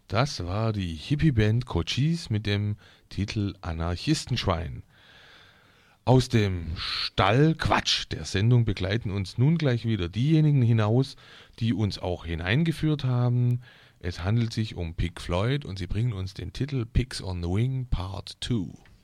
Das war die Hippie-Band Cochise mit dem Titel Anarchistenschwein. Aus dem Stall Quatsch der Sendung begleiten uns nun gleich wieder diejenigen hinaus, die uns auch hineingeführt haben. Es handelt sich um Pink Floyd und sie bringen uns den Titel Pigs on the Wing Part 2.